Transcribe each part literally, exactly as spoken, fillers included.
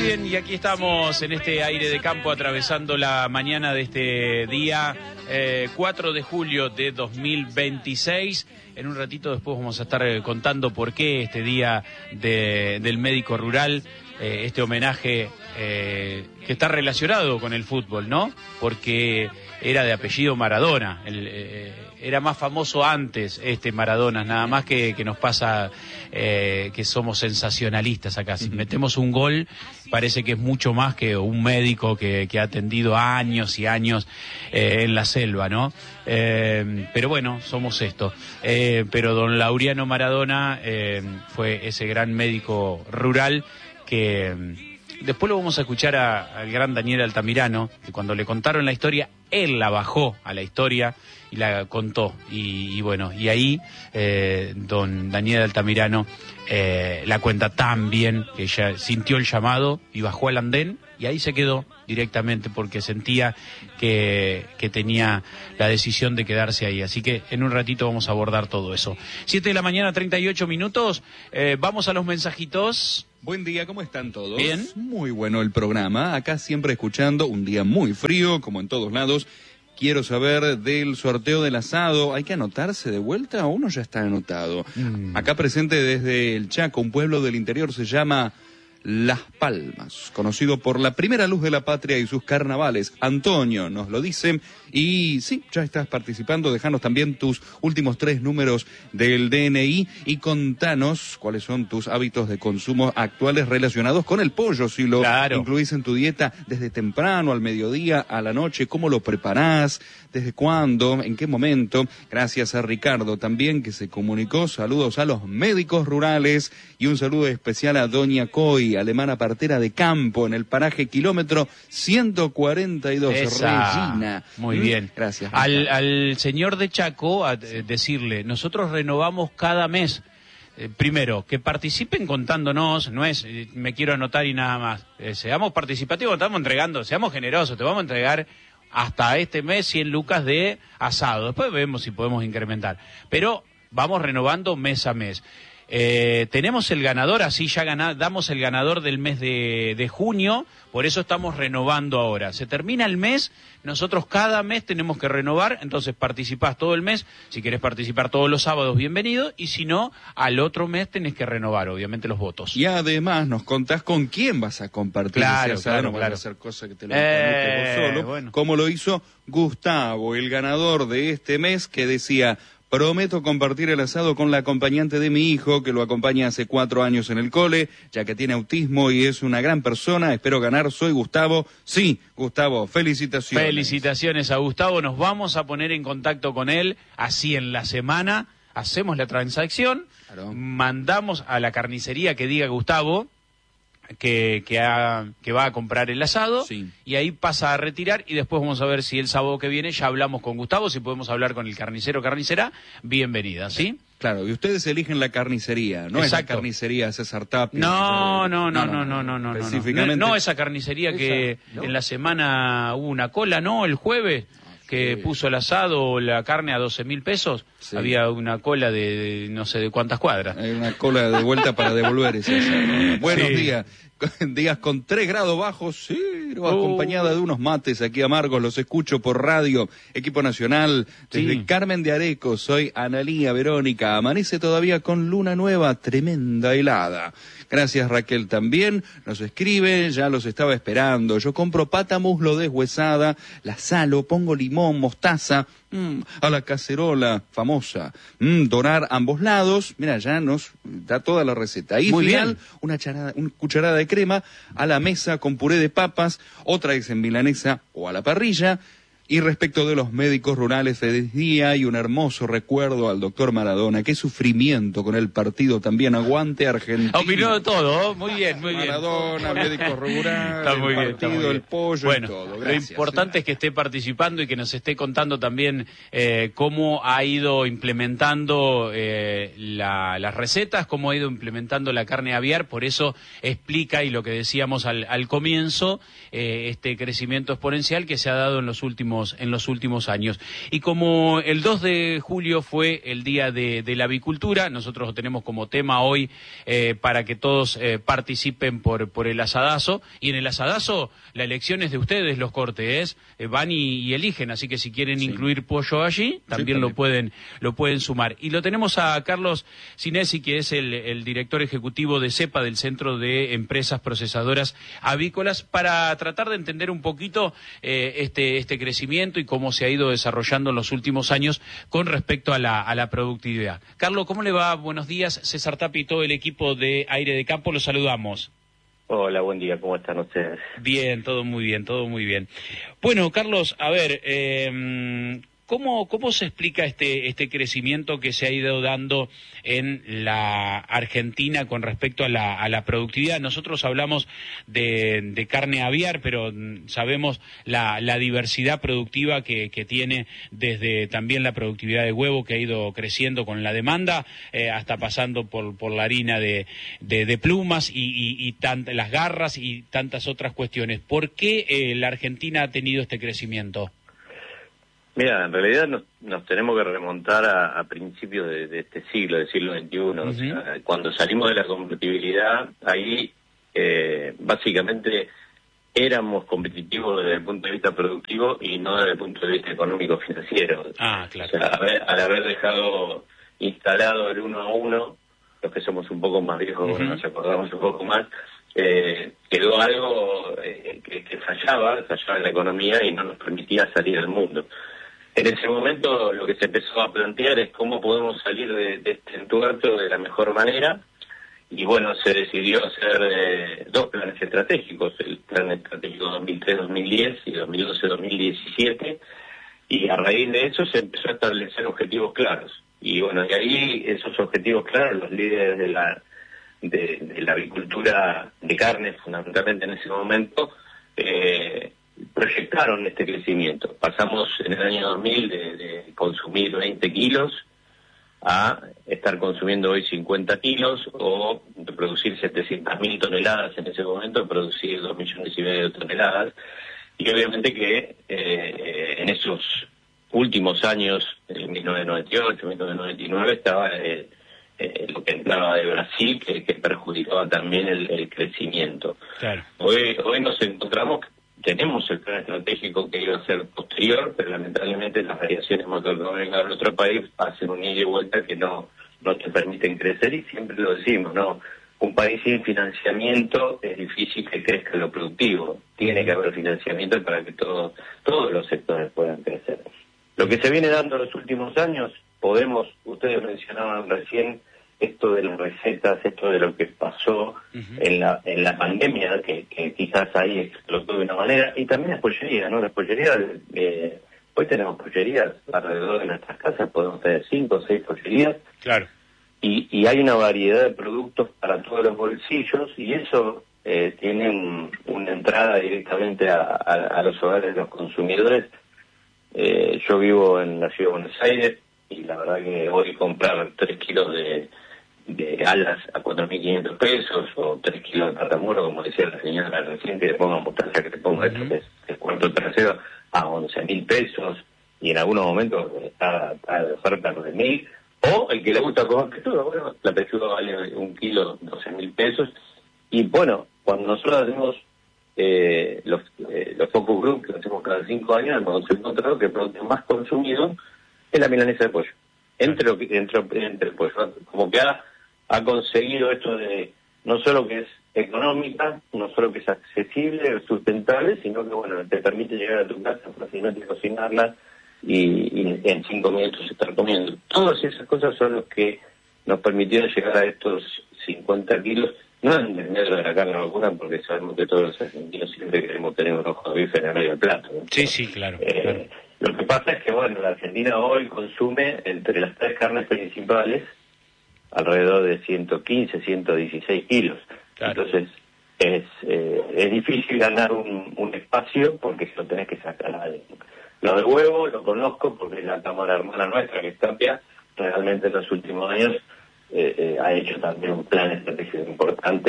bien, y aquí estamos en este aire de campo atravesando la mañana de este día eh, cuatro de julio de dos mil veintiséis. En un ratito después vamos a estar contando por qué este día de, del médico rural, eh, este homenaje eh, que está relacionado con el fútbol, ¿no? Porque era de apellido Maradona, el, eh, era más famoso antes este Maradona, nada más que, que nos pasa eh, que somos sensacionalistas acá. Si metemos un gol, parece que es mucho más que un médico que, que ha atendido años y años eh, en la selva, ¿no? Eh, pero bueno, somos esto. Eh, pero don Laureano Maradona eh, fue ese gran médico rural que... Después lo vamos a escuchar a, al gran Daniel Altamirano, que cuando le contaron la historia, él la bajó a la historia y la contó. Y, y bueno, y ahí eh, don Daniel Altamirano eh, la cuenta tan bien que ella sintió el llamado y bajó al andén y ahí se quedó directamente porque sentía que, que tenía la decisión de quedarse ahí. Así que en un ratito vamos a abordar todo eso. Siete de la mañana, treinta y ocho minutos. Eh, vamos a los mensajitos. Buen día, ¿cómo están todos? Bien. Muy bueno el programa. Acá siempre escuchando, un día muy frío, como en todos lados. Quiero saber del sorteo del asado. ¿Hay que anotarse de vuelta o uno ya está anotado? Mm. Acá presente desde el Chaco, un pueblo del interior, se llama Las Palmas, conocido por la primera luz de la patria y sus carnavales. Antonio nos lo dice. Y sí, ya estás participando. Dejanos también tus últimos tres números del D N I y contanos cuáles son tus hábitos de consumo actuales relacionados con el pollo, si lo claro. incluís en tu dieta desde temprano, al mediodía, a la noche, cómo lo preparás, desde cuándo, en qué momento. Gracias a Ricardo también que se comunicó. Saludos a los médicos rurales y un saludo especial a Doña Coy, alemana partera de campo en el paraje kilómetro ciento cuarenta y dos. Esa. Regina. Muy bien, gracias. Al, al señor de Chaco, a, eh, decirle, nosotros renovamos cada mes. Eh, primero, que participen contándonos, no es eh, me quiero anotar y nada más. Eh, seamos participativos, estamos entregando, seamos generosos, te vamos a entregar hasta este mes cien lucas de asado. Después vemos si podemos incrementar. Pero vamos renovando mes a mes. Eh, tenemos el ganador, así ya gana, damos el ganador del mes de, de junio, por eso estamos renovando ahora. Se termina el mes, nosotros cada mes tenemos que renovar, entonces participás todo el mes. Si querés participar todos los sábados, bienvenido, y si no, al otro mes tenés que renovar, obviamente, los votos. Y además nos contás con quién vas a compartir claro, ese asado, claro, no claro. vas a hacer cosas que te lo eh, vos solo, bueno. como lo hizo Gustavo, el ganador de este mes, que decía: prometo compartir el asado con la acompañante de mi hijo, que lo acompaña hace cuatro años en el cole, ya que tiene autismo y es una gran persona. Espero ganar, soy Gustavo. Sí, Gustavo, felicitaciones. Felicitaciones a Gustavo, nos vamos a poner en contacto con él, así en la semana, hacemos la transacción, claro. Mandamos a la carnicería que diga Gustavo, que que, ha, que va a comprar el asado, sí. Y ahí pasa a retirar y después vamos a ver si el sábado que viene ya hablamos con Gustavo, si podemos hablar con el carnicero o carnicera, bienvenida, ¿sí? Claro, y ustedes eligen la carnicería, no Exacto. es la carnicería César Tapia. No, no, no, no, no, no, no, no, específicamente. No, no esa carnicería esa, que ¿no? En la semana hubo una cola, ¿no? El jueves, que sí. Puso el asado o la carne a doce mil pesos, sí. Había una cola de, de no sé de cuántas cuadras. Hay una cola de vuelta para devolver ese asado, ¿no? Buenos sí. días. Días con tres grados bajos, sí, uh. acompañada de unos mates aquí amargos, los escucho por radio, equipo nacional, desde sí. Carmen de Areco, soy Analía Verónica, amanece todavía con luna nueva, tremenda helada. Gracias Raquel también, nos escribe, ya los estaba esperando, yo compro pata muslo deshuesada, la salo, pongo limón, mostaza, mm, a la cacerola famosa, mm, dorar ambos lados, mira, ya nos da toda la receta. Y Muy final, bien. una, charada, una cucharada de crema a la mesa con puré de papas, otra es en milanesa o a la parrilla. Y respecto de los médicos rurales, feliz día y un hermoso recuerdo al doctor Maradona. Qué sufrimiento con el partido también. Aguante Argentina. Opinó de todo, muy bien, muy bien. Maradona, médico rural, está muy el bien, partido, está muy el pollo bueno, y todo. lo Gracias, importante ¿eh? es que esté participando y que nos esté contando también eh, cómo ha ido implementando eh, la, las recetas, cómo ha ido implementando la carne aviar. Por eso explica, y lo que decíamos al, al comienzo, eh, este crecimiento exponencial que se ha dado en los últimos últimos en los últimos años. Y como el dos de julio fue el Día de, de la Avicultura, nosotros lo tenemos como tema hoy eh, para que todos eh, participen por, por el asadazo. Y en el asadazo la elección es de ustedes, los cortes, eh, van y, y eligen, así que si quieren sí. incluir pollo allí, también, sí, también lo pueden lo pueden sumar. Y lo tenemos a Carlos Sinesi, que es el, el director ejecutivo de CEPA, del Centro de Empresas Procesadoras Avícolas, para tratar de entender un poquito eh, este, este crecimiento y cómo se ha ido desarrollando en los últimos años con respecto a la, a la productividad. Carlos, ¿cómo le va? Buenos días. César Tapi y todo el equipo de Aire de Campo, los saludamos. Hola, buen día, ¿cómo están ustedes? Bien, todo muy bien, todo muy bien. Bueno, Carlos, a ver, eh, ¿cómo, cómo se explica este, este crecimiento que se ha ido dando en la Argentina con respecto a la, a la productividad? Nosotros hablamos de, de carne aviar, pero sabemos la, la diversidad productiva que, que tiene, desde también la productividad de huevo, que ha ido creciendo con la demanda, eh, hasta pasando por, por la harina de, de, de plumas y, y, y tant, las garras y tantas otras cuestiones. ¿Por qué eh, la Argentina ha tenido este crecimiento? Mira, en realidad nos, nos tenemos que remontar a, a principios de, de este siglo, del siglo veintiuno. Uh-huh. O sea, cuando salimos de la competitividad, ahí eh, básicamente éramos competitivos desde el punto de vista productivo y no desde el punto de vista económico-financiero. Ah, claro. O sea, haber, al haber dejado instalado el uno a uno, los que somos un poco más viejos, uh-huh. nos acordamos un poco más, eh, quedó algo eh, que, que fallaba, fallaba en la economía y no nos permitía salir al mundo. En ese momento lo que se empezó a plantear es cómo podemos salir de, de este entuerto de la mejor manera, y bueno, se decidió hacer eh, dos planes estratégicos, el plan estratégico dos mil tres dos mil diez y dos mil doce dos mil diecisiete, y a raíz de eso se empezó a establecer objetivos claros. Y bueno, y ahí esos objetivos claros, los líderes de la, de, de la avicultura de carne, fundamentalmente en ese momento, eh, proyectaron este crecimiento. Pasamos en el año dos mil de, de consumir veinte kilos a estar consumiendo hoy cincuenta kilos, o de producir setecientas mil toneladas en ese momento, producir dos millones y medio de toneladas. Y obviamente que eh, en esos últimos años, en mil novecientos noventa y ocho, mil novecientos noventa y nueve, estaba eh, eh, lo que entraba de Brasil, que, que perjudicaba también el, el crecimiento. Claro. Hoy, hoy nos encontramos, tenemos el plan estratégico que iba a ser posterior, pero lamentablemente las variaciones macroeconómicas de nuestro país hacen un ida y vuelta que no, no te permiten crecer, y siempre lo decimos, ¿no? Un país sin financiamiento es difícil que crezca lo productivo. Tiene que haber financiamiento para que todo, todos los sectores puedan crecer. Lo que se viene dando en los últimos años, podemos, ustedes mencionaban recién esto de las recetas, esto de lo que pasó uh-huh. en la en la pandemia, que, que quizás ahí explotó de una manera, y también las pollerías, ¿no? Las pollerías, eh, hoy tenemos pollerías alrededor de nuestras casas, podemos tener cinco o seis pollerías. Claro. Y, y hay una variedad de productos para todos los bolsillos, y eso eh, tiene un, una entrada directamente a, a, a los hogares de los consumidores. Eh, yo vivo en la ciudad de Buenos Aires, y la verdad que hoy comprar tres kilos de, de alas a cuatro mil quinientos pesos, o tres kilos de patamuro, como decía la señora recién, que le ponga mostaza, que le ponga uh-huh. esto, que es el cuarto trasero, a once mil pesos, y en algunos momentos está, está de oferta nueve mil. O el que le gusta comer pechuga, bueno, la pechuga vale un kilo, doce mil pesos. Y bueno, cuando nosotros hacemos eh, los, eh, los focus group, que lo hacemos cada cinco años, hemos encontrado que el producto más consumido es la milanesa de pollo. Entre, lo que, entre, entre el pollo. Como que ha, ha conseguido esto de no solo que es económica, no solo que es accesible, sustentable, sino que bueno, te permite llegar a tu casa fácilmente, cocinarla, Y, y en cinco minutos estar comiendo. Todas esas cosas son los que nos permitieron llegar a estos cincuenta kilos, no en el medio de la carne vacuna, porque sabemos que todos los argentinos siempre queremos tener un ojo de bife en el medio del plato, ¿no? Sí, sí, claro, eh, claro. Lo que pasa es que, bueno, la Argentina hoy consume entre las tres carnes principales alrededor de ciento quince, ciento dieciséis kilos. Claro. Entonces, es eh, es difícil ganar un, un espacio porque se lo tenés que sacar a alguien. Lo del huevo lo conozco porque la cámara hermana nuestra, que es Tapia, realmente en los últimos años eh, eh, ha hecho también un plan estratégico importante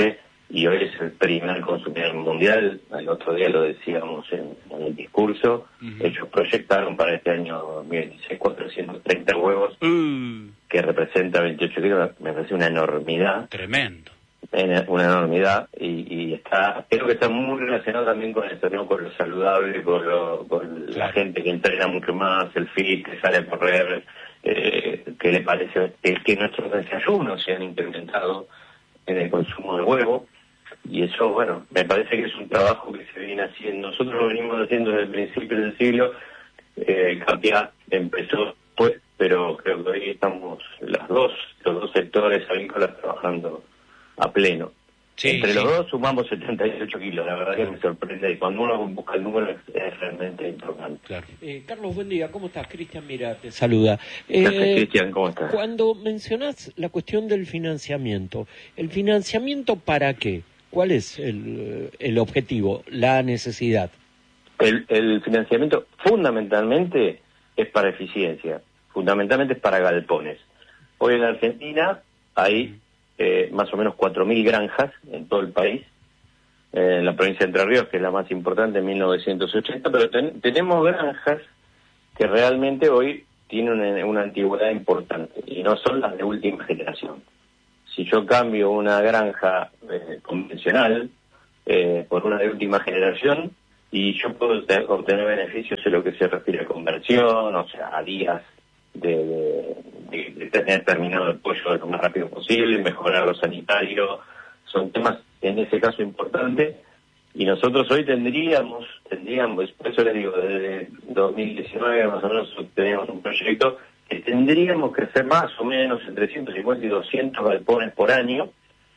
y hoy es el primer consumidor mundial. El otro día lo decíamos en, en el discurso. Uh-huh. Ellos proyectaron para este año dos mil veintiséis cuatrocientos treinta huevos, uh. que representa veintiocho kilos, me parece una enormidad. Tremendo. Una enormidad, y, y está, creo que está muy relacionado también con eso, ¿no? Con lo saludable, con, lo, con claro. la gente que entrena mucho más, el fit, que sale a correr, eh, que le parece que, que nuestros desayunos se han incrementado en el consumo de huevo, y eso, bueno, me parece que es un trabajo que se viene haciendo. Nosotros lo venimos haciendo desde el principio del siglo. eh, Capia empezó pues, pero creo que hoy estamos las dos, los dos sectores agrícolas trabajando a pleno. Sí, Entre sí. los dos sumamos setenta y ocho kilos, la verdad que me sorprende, y cuando uno busca el número es, es realmente importante. Claro. Eh, Carlos, buen día, ¿cómo estás? Cristian, mira, te saluda. Gracias, eh, Cristian, ¿cómo estás? Cuando mencionás la cuestión del financiamiento, ¿el financiamiento para qué? ¿Cuál es el, el objetivo, la necesidad? El, el financiamiento fundamentalmente es para eficiencia, fundamentalmente es para galpones. Hoy en la Argentina hay Eh, más o menos cuatro mil granjas en todo el país, eh, en la provincia de Entre Ríos, que es la más importante, en mil novecientos ochenta, pero ten, tenemos granjas que realmente hoy tienen una, una antigüedad importante, y no son las de última generación. Si yo cambio una granja eh, convencional eh, por una de última generación, y yo puedo te, obtener beneficios en lo que se refiere a conversión, o sea, a días de, de, de tener terminado el pollo lo más rápido posible, mejorar lo sanitario, son temas en ese caso importantes, y nosotros hoy tendríamos, tendríamos, por eso les digo, desde dos mil diecinueve más o menos tenemos un proyecto que tendríamos que hacer más o menos entre ciento cincuenta y doscientos galpones por año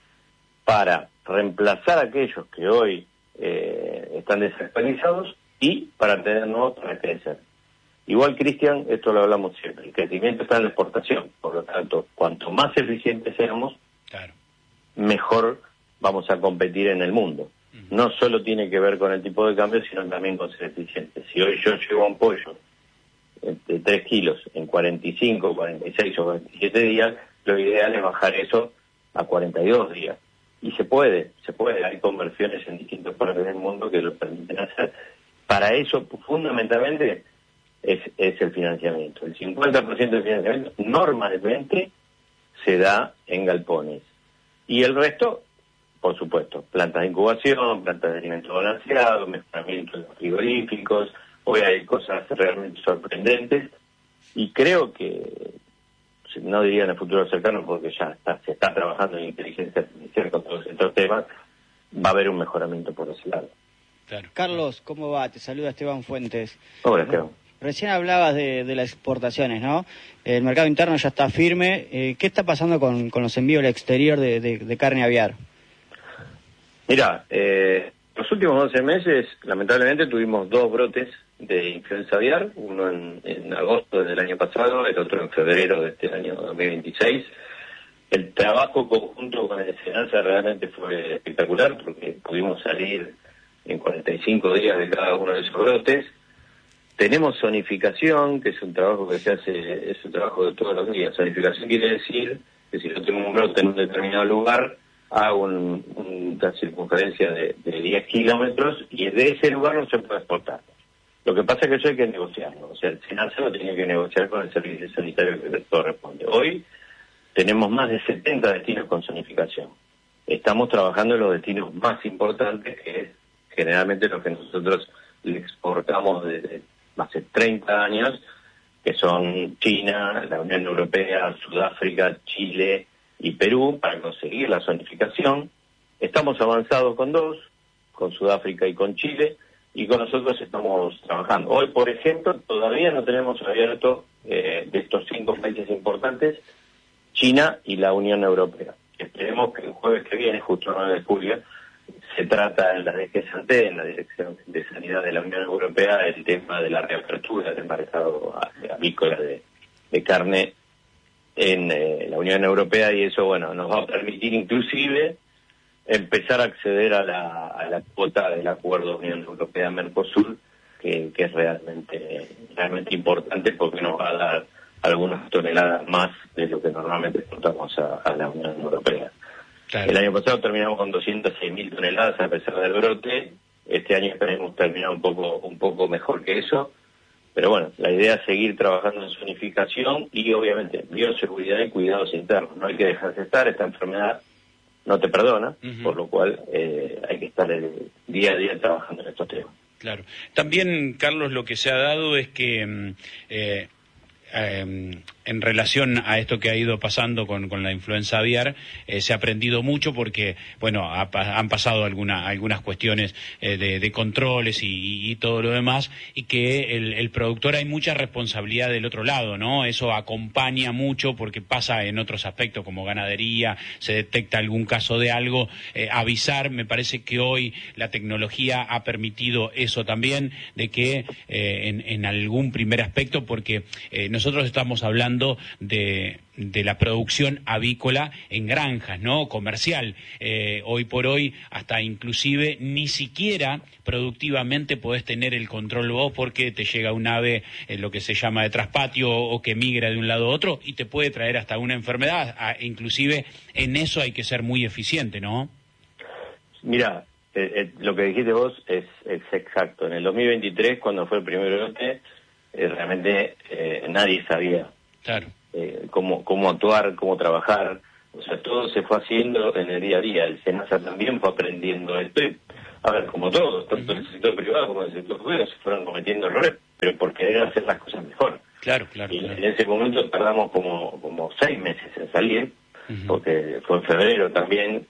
para reemplazar a aquellos que hoy eh, están desactualizados y para tener nuevos para crecer. Igual, Cristian, esto lo hablamos siempre, el crecimiento está en la exportación, por lo tanto, cuanto más eficientes seamos, claro. mejor vamos a competir en el mundo. Uh-huh. No solo tiene que ver con el tipo de cambio, sino también con ser eficientes. Si hoy yo llevo un pollo de tres kilos en cuarenta y cinco, cuarenta y seis o cuarenta y siete días, lo ideal es bajar eso a cuarenta y dos días. Y se puede, se puede, hay conversiones en distintos partes del mundo que lo permiten hacer. Para eso, fundamentalmente, Es, es el financiamiento. El cincuenta por ciento del financiamiento normalmente se da en galpones. Y el resto, por supuesto, plantas de incubación, plantas de alimento balanceado, mejoramiento de los frigoríficos. Hoy hay cosas realmente sorprendentes, y creo que, no diría en el futuro cercano porque ya está, se está trabajando en inteligencia artificial con todos estos temas, va a haber un mejoramiento por ese lado. Claro. Carlos, ¿cómo va? Te saluda Esteban Fuentes. Hola, Esteban. Recién hablabas de, de las exportaciones, ¿no? El mercado interno ya está firme. Eh, ¿Qué está pasando con, con los envíos al exterior de, de, de carne aviar? Mira, eh, los últimos doce meses, lamentablemente, tuvimos dos brotes de influenza aviar, uno en, en agosto del año pasado, el otro en febrero de este año dos mil veintiséis. El trabajo conjunto con el SENASA realmente fue espectacular, porque pudimos salir en cuarenta y cinco días de cada uno de esos brotes. Tenemos zonificación, que es un trabajo que se hace, es un trabajo de todos los días. Zonificación quiere decir que si yo tengo un brote en un determinado lugar, hago un, un, una circunferencia de, de diez kilómetros, y de ese lugar no se puede exportar. Lo que pasa es que eso hay que negociarlo. O sea, el SENASA lo tenía que negociar con el servicio sanitario que le corresponde. Hoy tenemos más de setenta destinos con zonificación. Estamos trabajando en los destinos más importantes, que es generalmente lo que nosotros le exportamos desde hace treinta años, que son China, la Unión Europea, Sudáfrica, Chile y Perú, para conseguir la zonificación. Estamos avanzados con dos, con Sudáfrica y con Chile, y con nosotros estamos trabajando. Hoy, por ejemplo, todavía no tenemos abierto eh, de estos cinco países importantes, China y la Unión Europea. Esperemos que el jueves que viene, justo el nueve de julio, se trata en la D G S A N T E, en la Dirección de Sanidad de la Unión Europea, el tema de la reapertura del mercado avícola de, de carne en eh, la Unión Europea, y eso, bueno, nos va a permitir inclusive empezar a acceder a la, a la cuota del acuerdo Unión Europea-Mercosur, que, que es realmente, realmente importante, porque nos va a dar algunas toneladas más de lo que normalmente exportamos a, a la Unión Europea. Claro. El año pasado terminamos con doscientas seis mil toneladas a pesar del brote. Este año esperemos terminar un poco, un poco mejor que eso. Pero bueno, la idea es seguir trabajando en zonificación y obviamente bioseguridad y cuidados internos. No hay que dejarse estar, esta enfermedad no te perdona, uh-huh. por lo cual eh, hay que estar el día a día trabajando en estos temas. Claro. También, Carlos, lo que se ha dado es que eh, eh, en relación a esto que ha ido pasando con, con la influenza aviar, eh, se ha aprendido mucho porque, bueno, ha, han pasado alguna, algunas cuestiones eh, de, de controles y, y todo lo demás, y que el, el productor hay mucha responsabilidad del otro lado, ¿no? Eso acompaña mucho porque pasa en otros aspectos como ganadería, se detecta algún caso de algo, eh, avisar. Me parece que hoy la tecnología ha permitido eso también, de que eh, en, en algún primer aspecto, porque eh, nosotros estamos hablando de, de la producción avícola en granjas, ¿no? Comercial. Eh, hoy por hoy, hasta inclusive, ni siquiera productivamente podés tener el control vos porque te llega un ave, eh, lo que se llama de traspatio, o, o que migra de un lado a otro y te puede traer hasta una enfermedad. Ah, inclusive, en eso hay que ser muy eficiente, ¿no? Mira, eh, eh, lo que dijiste vos es, es exacto. En el dos mil veintitrés, cuando fue el primer brote, eh, realmente eh, nadie sabía Claro. Eh, cómo, cómo actuar, cómo trabajar. O sea, todo se fue haciendo en el día a día. El SENASA también fue aprendiendo esto. Y, a ver, como todos, tanto en el sector privado como en el sector público, se fueron cometiendo errores, pero por querer hacer las cosas mejor. Claro, claro. Y claro. en ese momento tardamos como, como seis meses en salir, uh-huh. porque fue en febrero también,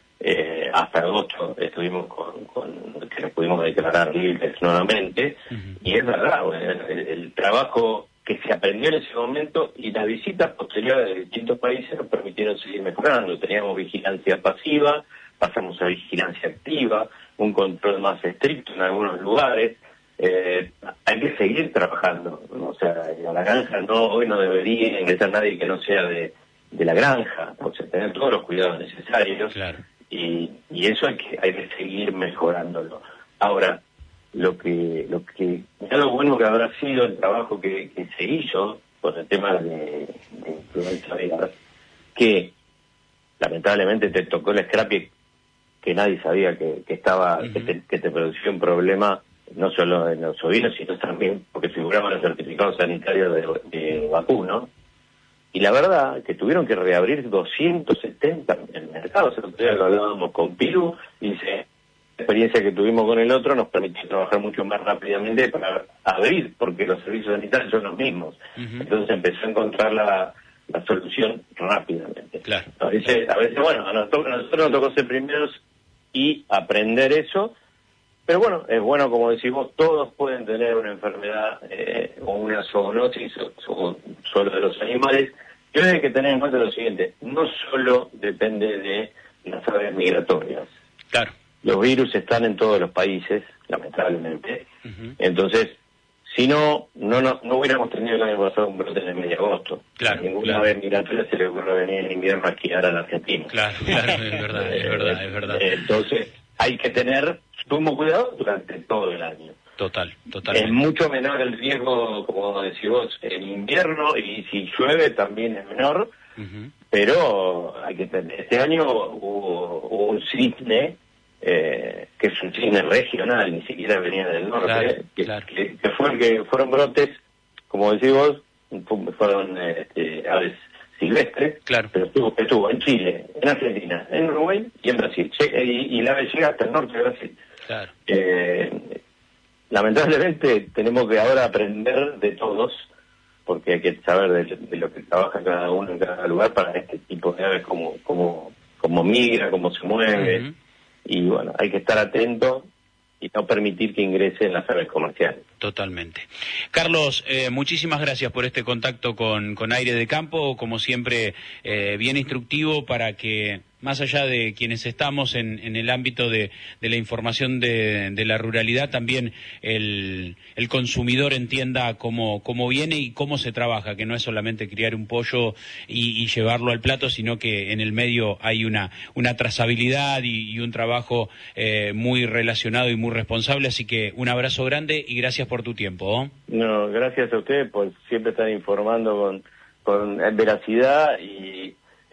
eh, hasta agosto estuvimos con, con que nos pudimos declarar libres nuevamente, uh-huh. y es verdad, el, el trabajo que se aprendió en ese momento y las visitas posteriores de distintos países nos permitieron seguir mejorando. Teníamos vigilancia pasiva, pasamos a vigilancia activa, un control más estricto en algunos lugares. Eh, hay que seguir trabajando, ¿no? O sea, a la granja no, hoy no debería ingresar nadie que no sea de, de la granja, o sea, tener todos los cuidados necesarios. Claro. y, y eso hay que, hay que seguir mejorándolo. Ahora, lo que lo que ya lo bueno que habrá sido el trabajo que, que se hizo con el tema de, de influenza aviar, que lamentablemente te tocó el scrapie que nadie sabía que, que estaba uh-huh. que, te, que te producía un problema no solo en los ovinos sino también porque figuraban los certificados sanitarios de, de vacuno, y la verdad que tuvieron que reabrir doscientos setenta en mercados. El otro día lo hablábamos con Pilu y dice, la experiencia que tuvimos con el otro nos permitió trabajar mucho más rápidamente para abrir, porque los servicios sanitarios son los mismos. Uh-huh. Entonces empezó a encontrar la, la solución rápidamente. Claro, a veces, claro. a veces bueno, a nosotros, a nosotros nos tocó ser primeros y aprender eso, pero bueno, es bueno, como decimos, todos pueden tener una enfermedad eh, o una zoonosis o, o solo de los animales. Y hay que tener en cuenta lo siguiente, no solo depende de las aves migratorias. Claro. Los virus están en todos los países, lamentablemente. Uh-huh. Entonces, si no, no, no, no hubiéramos tenido el año pasado un brote en el mes de agosto. Claro, ninguna claro. ave migratoria se le ocurre venir en invierno a esquiar a la Argentina. Claro, claro, es verdad, es verdad, es verdad. Entonces, hay que tener sumo cuidado durante todo el año. Total, total. Es mucho menor el riesgo, como decís vos, en invierno, y si llueve también es menor, uh-huh. pero hay que tener. Este año hubo, hubo un cisne, eh, que es un cisne regional, ni siquiera venía del norte, claro, que, claro. Que, que fue que fueron brotes, como decís vos, fueron este, aves silvestres, claro. pero estuvo, estuvo en Chile, en Argentina, en Uruguay y en Brasil, y, y la ave llega hasta el norte de Brasil. Claro. Eh, lamentablemente tenemos que ahora aprender de todos, porque hay que saber de, de lo que trabaja cada uno en cada lugar para este tipo de aves, cómo, cómo, cómo migra, cómo se mueve, uh-huh. y bueno, hay que estar atento y no permitir que ingresen las aves comerciales. Totalmente. Carlos, eh, muchísimas gracias por este contacto con, con Aire de Campo, como siempre, eh, bien instructivo para que, más allá de quienes estamos en, en el ámbito de, de la información de, de la ruralidad, también el, el consumidor entienda cómo, cómo viene y cómo se trabaja, que no es solamente criar un pollo y, y llevarlo al plato, sino que en el medio hay una, una trazabilidad y, y un trabajo eh, muy relacionado y muy responsable. Así que un abrazo grande y gracias por tu tiempo. ¿eh? No, gracias a ustedes por siempre estar informando con, con veracidad y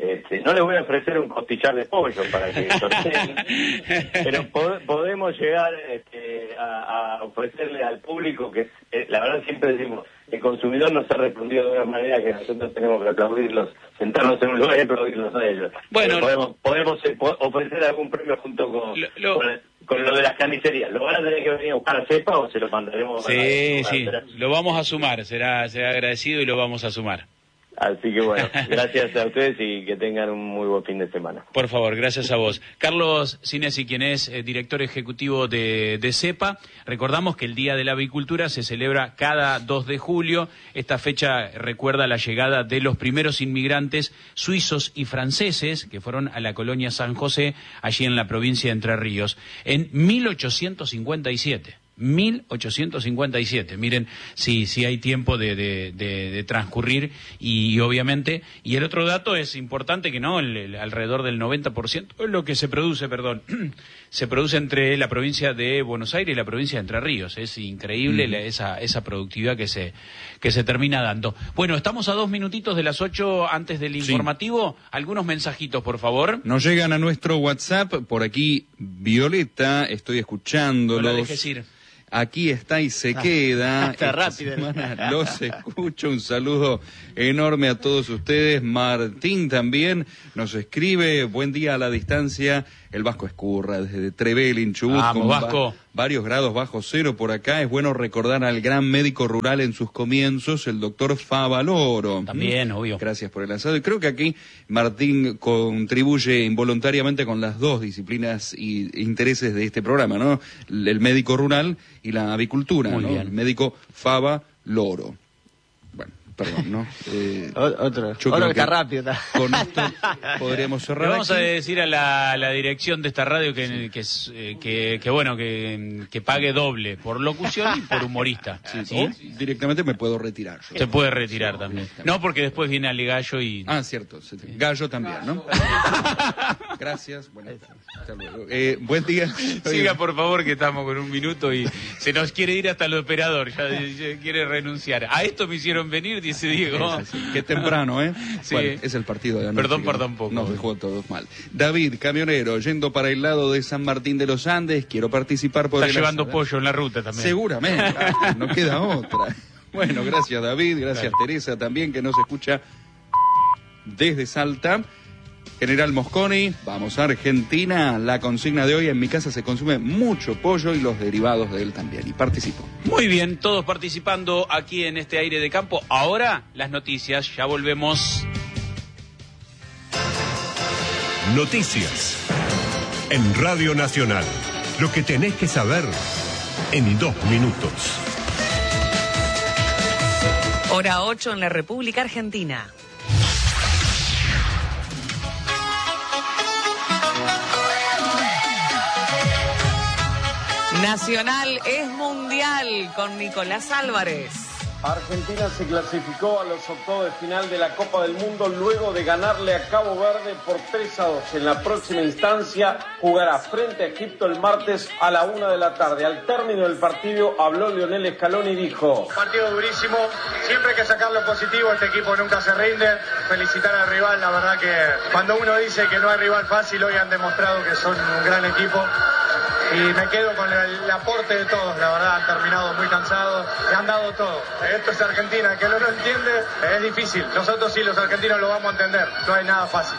Este, no les voy a ofrecer un costillar de pollo para que sorteen, pero pod podemos llegar este, a, a ofrecerle al público que, eh, la verdad siempre decimos, el consumidor nos ha respondido de una manera que nosotros tenemos que aplaudirlos, sentarnos en un lugar y aplaudirlos a ellos. Bueno, pero podemos, podemos eh, po ofrecer algún premio junto con lo, lo... con, el, con lo de las carnicerías. ¿Lo van a tener que venir a buscar a Cepa o se lo mandaremos? Sí, a, sí, a lo vamos a sumar, será, será agradecido y lo vamos a sumar. Así que bueno, gracias a ustedes y que tengan un muy buen fin de semana. Por favor, gracias a vos. Carlos Sinesi, quien es eh, director ejecutivo de, de CEPA, recordamos que el Día de la Avicultura se celebra cada dos de julio. Esta fecha recuerda la llegada de los primeros inmigrantes suizos y franceses que fueron a la colonia San José, allí en la provincia de Entre Ríos, en mil ochocientos cincuenta y siete. mil ochocientos cincuenta y siete. Miren si sí, sí hay tiempo de, de, de, de transcurrir y, y obviamente, y el otro dato es importante que no, el, el, alrededor del noventa por ciento es lo que se produce, perdón, se produce entre la provincia de Buenos Aires y la provincia de Entre Ríos. Es increíble mm. la, esa, esa productividad que se, que se termina dando. Bueno, estamos a dos minutitos de las ocho antes del informativo. Sí. Algunos mensajitos, por favor. Nos llegan a nuestro WhatsApp, por aquí Violeta, estoy escuchándolos. No la dejes ir. Aquí está y se queda. Está rápido. Los escucho. Un saludo enorme a todos ustedes. Martín también nos escribe. Buen día a la distancia. El Vasco Escurra desde Trevelin, Chubut. Vamos, con Vasco. Va varios grados bajo cero por acá. Es bueno recordar al gran médico rural en sus comienzos, el doctor Favaloro. También, ¿Mm? obvio. Gracias por el asado. Y creo que aquí Martín contribuye involuntariamente con las dos disciplinas e intereses de este programa, ¿no? El médico rural y la avicultura, Muy ¿no? bien. El médico Favaloro. Bueno, perdón, ¿no? Eh, otro, otro que está rápido. Está. Con esto podríamos cerrar. Le vamos aquí. a decir a la, la dirección de esta radio que, sí. que, eh, que, que bueno, que, que pague doble por locución y por humorista. Sí, ¿Sí? o directamente me puedo retirar. Yo. Se puede retirar también. No, porque después viene Ale Gallo y... Ah, cierto. Gallo también, ¿no? Gracias. Buenas tardes. Hasta luego. Eh, buen día. Siga, por favor, que estamos con un minuto y se nos quiere ir hasta el operador. Ya, ya quiere renunciar. A esto me hicieron venir, dice Diego. Sí, sí. Qué temprano, ¿eh? Sí. Bueno, es el partido de anoche. Perdón, perdón, poco. Nos dejó todos mal. David, camionero, yendo para el lado de San Martín de los Andes, quiero participar por Está el llevando asado. pollo en la ruta también. Seguramente. No queda otra. Bueno, gracias David, gracias claro. Teresa también, que nos escucha desde Salta. General Mosconi, vamos a Argentina. La consigna de hoy: en mi casa se consume mucho pollo y los derivados de él también. Y participo. Muy bien, todos participando aquí en este aire de campo. Ahora las noticias, ya volvemos. Noticias en Radio Nacional. Lo que tenés que saber en dos minutos. Hora ocho en la República Argentina. Nacional es mundial con Nicolás Álvarez. Argentina se clasificó a los octavos de final de la Copa del Mundo luego de ganarle a Cabo Verde por tres a dos. En la próxima instancia jugará frente a Egipto el martes a la una de la tarde. Al término del partido habló Lionel Scaloni y dijo: partido durísimo, siempre hay que sacar lo positivo, este equipo nunca se rinde. Felicitar al rival, la verdad que cuando uno dice que no hay rival fácil, hoy han demostrado que son un gran equipo. Y me quedo con el, el aporte de todos, la verdad, han terminado muy cansados, y han dado todo. Esto es Argentina, que no lo entiende, es difícil. Nosotros sí, los argentinos lo vamos a entender, no hay nada fácil.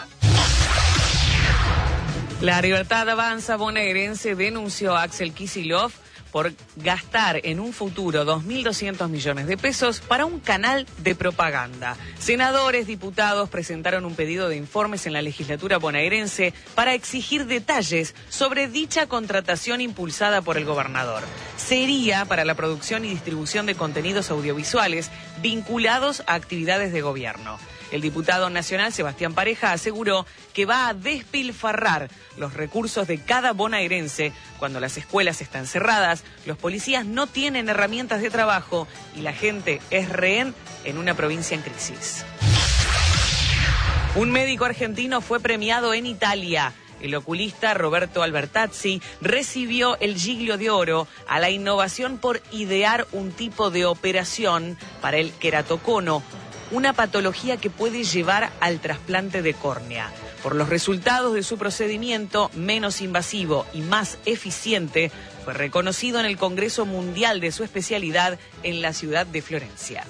La Libertad Avanza bonaerense denunció a Axel Kicillof por gastar en un futuro dos mil doscientos millones de pesos para un canal de propaganda. Senadores, diputados presentaron un pedido de informes en la legislatura bonaerense para exigir detalles sobre dicha contratación impulsada por el gobernador. Sería para la producción y distribución de contenidos audiovisuales vinculados a actividades de gobierno. El diputado nacional Sebastián Pareja aseguró que va a despilfarrar los recursos de cada bonaerense cuando las escuelas están cerradas, los policías no tienen herramientas de trabajo y la gente es rehén en una provincia en crisis. Un médico argentino fue premiado en Italia. El oculista Roberto Albertazzi recibió el Giglio de Oro a la innovación por idear un tipo de operación para el queratocono, una patología que puede llevar al trasplante de córnea. Por los resultados de su procedimiento menos invasivo y más eficiente, fue reconocido en el Congreso Mundial de su especialidad en la ciudad de Florencia.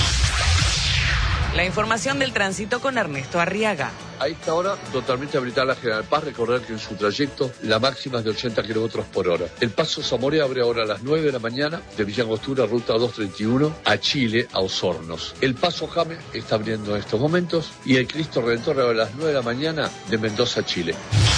La información del tránsito con Ernesto Arriaga. A esta hora, totalmente habilitada la General Paz, recordar que en su trayecto la máxima es de ochenta kilómetros por hora. El paso Zamora abre ahora a las nueve de la mañana de Villa Angostura, ruta doscientos treinta y uno, a Chile, a Osornos. El paso Jame está abriendo en estos momentos y el Cristo Redentor abre a las nueve de la mañana de Mendoza, Chile.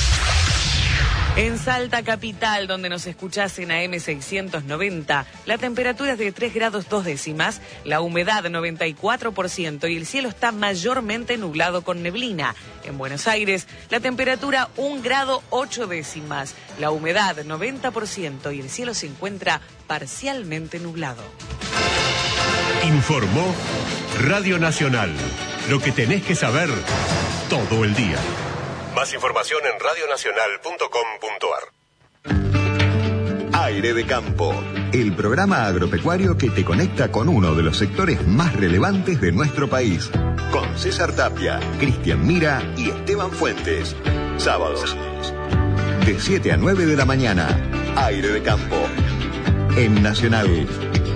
En Salta Capital, donde nos escuchás en A M seiscientos noventa, la temperatura es de tres grados dos décimas, la humedad noventa y cuatro por ciento y el cielo está mayormente nublado con neblina. En Buenos Aires, la temperatura un grado ocho décimas, la humedad noventa por ciento y el cielo se encuentra parcialmente nublado. Informó Radio Nacional. Lo que tenés que saber todo el día. Más información en radio nacional punto com punto a r. Aire de Campo, el programa agropecuario que te conecta con uno de los sectores más relevantes de nuestro país. Con César Tapia, Cristian Mira y Esteban Fuentes. Sábados, de siete a nueve de la mañana. Aire de Campo, en Nacional.